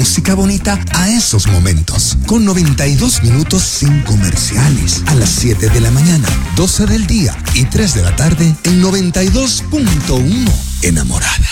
música bonita a esos momentos. Con 92 minutos sin comerciales. A las 7 de la mañana, 12 del día y 3 de la tarde en 92.1. Enamorada.